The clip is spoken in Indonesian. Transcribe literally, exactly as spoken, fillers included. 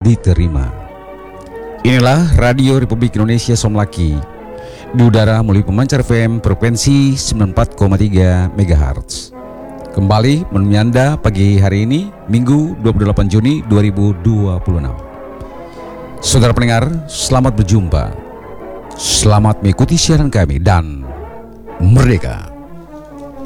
diterima. Inilah Radio Republik Indonesia Somlaki di udara melalui pemancar F M frekuensi sembilan puluh empat koma tiga megahertz. Kembali menemani Anda pagi hari ini, Minggu dua puluh delapan Juni dua ribu dua puluh enam. Saudara pendengar, selamat berjumpa. Selamat mengikuti siaran kami dan merdeka.